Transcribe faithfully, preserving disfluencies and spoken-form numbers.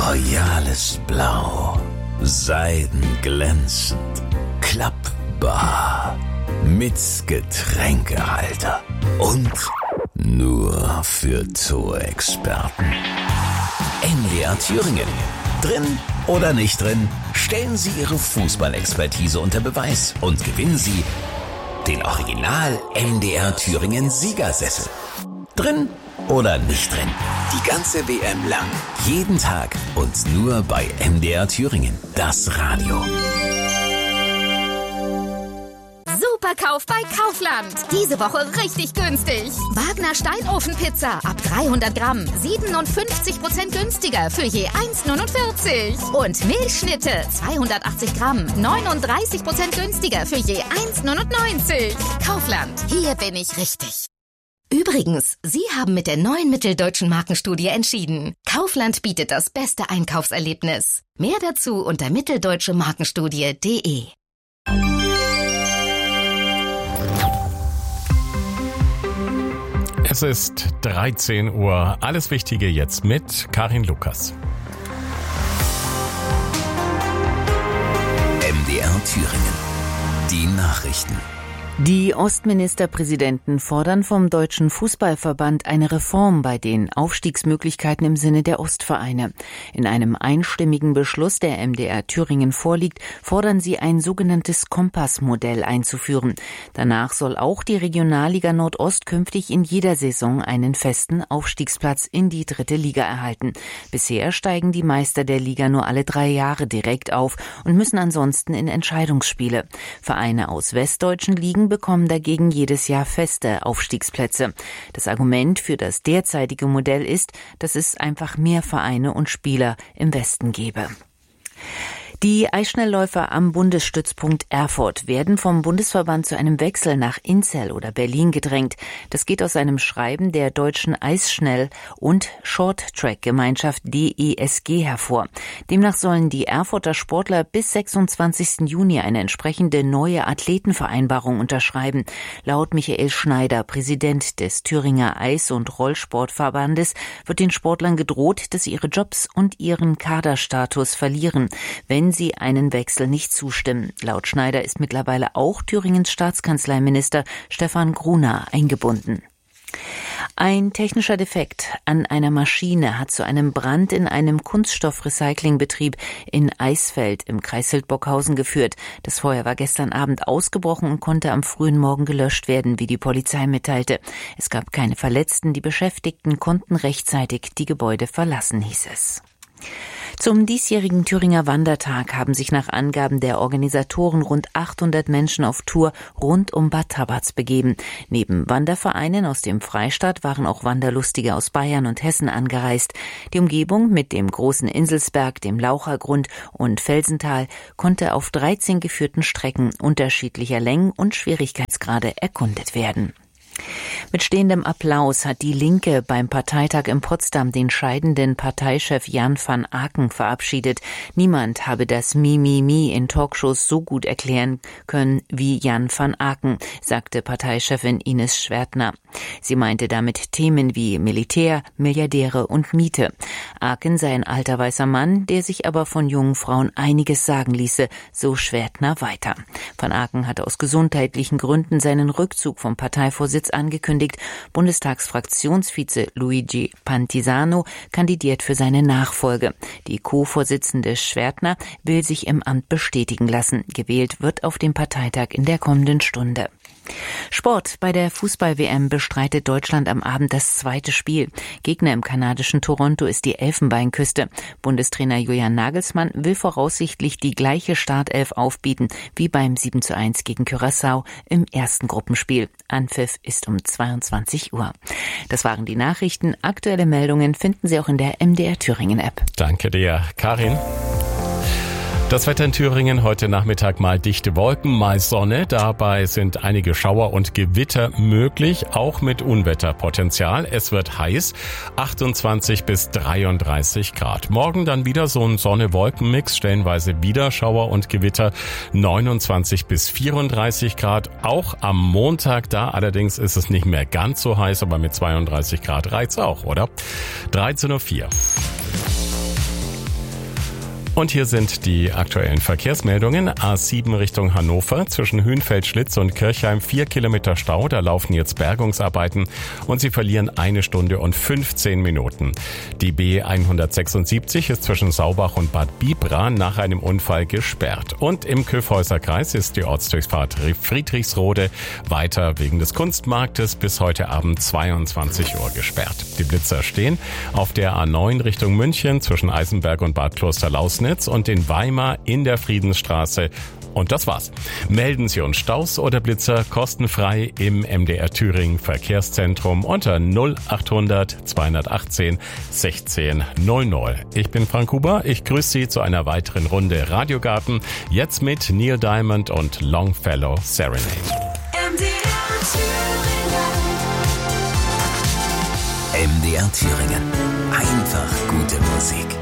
royales Blau, seidenglänzend, klappbar, mit Getränkehalter und nur für Torexperten. M D R Thüringen. Drin oder nicht drin, stellen Sie Ihre Fußballexpertise unter Beweis und gewinnen Sie den Original M D R Thüringen Siegersessel. Drin oder nicht drin, die ganze W M lang, jeden Tag und nur bei M D R Thüringen, das Radio. Superkauf bei Kaufland. Diese Woche richtig günstig. Wagner Steinofenpizza ab dreihundert Gramm. siebenundfünfzig Prozent günstiger für je eins neunundvierzig. Und Milchschnitte zweihundertachtzig Gramm. neununddreißig Prozent günstiger für je eins neunundneunzig. Kaufland. Hier bin ich richtig. Übrigens, Sie haben mit der neuen Mitteldeutschen Markenstudie entschieden. Kaufland bietet das beste Einkaufserlebnis. Mehr dazu unter mitteldeutsche markenstudie punkt de. Es ist dreizehn Uhr. Alles Wichtige jetzt mit Karin Lukas. M D R Thüringen. Die Nachrichten. Die Ostministerpräsidenten fordern vom Deutschen Fußballverband eine Reform bei den Aufstiegsmöglichkeiten im Sinne der Ostvereine. In einem einstimmigen Beschluss, der M D R Thüringen vorliegt, fordern sie ein sogenanntes Kompassmodell einzuführen. Danach soll auch die Regionalliga Nordost künftig in jeder Saison einen festen Aufstiegsplatz in die dritte Liga erhalten. Bisher steigen die Meister der Liga nur alle drei Jahre direkt auf und müssen ansonsten in Entscheidungsspiele. Vereine aus westdeutschen Ligen bekommen dagegen jedes Jahr feste Aufstiegsplätze. Das Argument für das derzeitige Modell ist, dass es einfach mehr Vereine und Spieler im Westen gäbe. Die Eisschnellläufer am Bundesstützpunkt Erfurt werden vom Bundesverband zu einem Wechsel nach Inzell oder Berlin gedrängt. Das geht aus einem Schreiben der Deutschen Eisschnell- und Short-Track-Gemeinschaft D E S G hervor. Demnach sollen die Erfurter Sportler bis sechsundzwanzigsten Juni eine entsprechende neue Athletenvereinbarung unterschreiben. Laut Michael Schneider, Präsident des Thüringer Eis- und Rollsportverbandes, wird den Sportlern gedroht, dass sie ihre Jobs und ihren Kaderstatus verlieren, wenn sie einen Wechsel nicht zustimmen. Laut Schneider ist mittlerweile auch Thüringens Staatskanzleiminister Stefan Gruner eingebunden. Ein technischer Defekt an einer Maschine hat zu einem Brand in einem Kunststoffrecyclingbetrieb in Eisfeld im Kreis Hildburghausen geführt. Das Feuer war gestern Abend ausgebrochen und konnte am frühen Morgen gelöscht werden, wie die Polizei mitteilte. Es gab keine Verletzten, die Beschäftigten konnten rechtzeitig die Gebäude verlassen, hieß es. Zum diesjährigen Thüringer Wandertag haben sich nach Angaben der Organisatoren rund achthundert Menschen auf Tour rund um Bad Tabatz begeben. Neben Wandervereinen aus dem Freistaat waren auch Wanderlustige aus Bayern und Hessen angereist. Die Umgebung mit dem großen Inselsberg, dem Lauchergrund und Felsental konnte auf dreizehn geführten Strecken unterschiedlicher Längen und Schwierigkeitsgrade erkundet werden. Mit stehendem Applaus hat die Linke beim Parteitag in Potsdam den scheidenden Parteichef Jan van Aken verabschiedet. Niemand habe das Mi-Mi-Mi in Talkshows so gut erklären können wie Jan van Aken, sagte Parteichefin Ines Schwertner. Sie meinte damit Themen wie Militär, Milliardäre und Miete. Aken sei ein alter weißer Mann, der sich aber von jungen Frauen einiges sagen ließe, so Schwertner weiter. Van Aken hatte aus gesundheitlichen Gründen seinen Rückzug vom Parteivorsitz angekündigt. Bundestagsfraktionsvize Luigi Pantisano kandidiert für seine Nachfolge. Die Co-Vorsitzende Schwertner will sich im Amt bestätigen lassen. Gewählt wird auf dem Parteitag in der kommenden Stunde. Sport. Bei der Fußball-W M bestreitet Deutschland am Abend das zweite Spiel. Gegner im kanadischen Toronto ist die Elfenbeinküste. Bundestrainer Julian Nagelsmann will voraussichtlich die gleiche Startelf aufbieten wie beim sieben zu eins gegen Curaçao im ersten Gruppenspiel. Anpfiff ist um zweiundzwanzig Uhr. Das waren die Nachrichten. Aktuelle Meldungen finden Sie auch in der M D R Thüringen App. Danke dir, Karin. Das Wetter in Thüringen heute Nachmittag mal dichte Wolken, mal Sonne. Dabei sind einige Schauer und Gewitter möglich, auch mit Unwetterpotenzial. Es wird heiß, achtundzwanzig bis dreiunddreißig Grad. Morgen dann wieder so ein Sonne-Wolken-Mix, stellenweise wieder Schauer und Gewitter, neunundzwanzig bis vierunddreißig Grad. Auch am Montag da, allerdings ist es nicht mehr ganz so heiß, aber mit zweiunddreißig Grad reicht's auch, oder? dreizehn Uhr vier. Und hier sind die aktuellen Verkehrsmeldungen. A sieben Richtung Hannover zwischen Hünfeld-Schlitz und Kirchheim vier Kilometer Stau. Da laufen jetzt Bergungsarbeiten und Sie verlieren eine Stunde und fünfzehn Minuten. Die B hundertsechsundsiebzig ist zwischen Saubach und Bad Bibra nach einem Unfall gesperrt. Und im Kyffhäuser-Kreis ist die Ortsdurchfahrt Friedrichsrode weiter wegen des Kunstmarktes bis heute Abend zweiundzwanzig Uhr gesperrt. Die Blitzer stehen auf der A neun Richtung München zwischen Eisenberg und Bad Klosterlausnitz und in Weimar in der Friedensstraße. Und das war's. Melden Sie uns Staus oder Blitzer kostenfrei im M D R Thüringen Verkehrszentrum unter null achthundert zweihundertachtzehn sechzehn null null. Ich bin Frank Huber. Ich grüße Sie zu einer weiteren Runde Radiogarten. Jetzt mit Neil Diamond und Longfellow Serenade. M D R Thüringen. M D R Thüringen. Einfach gute Musik.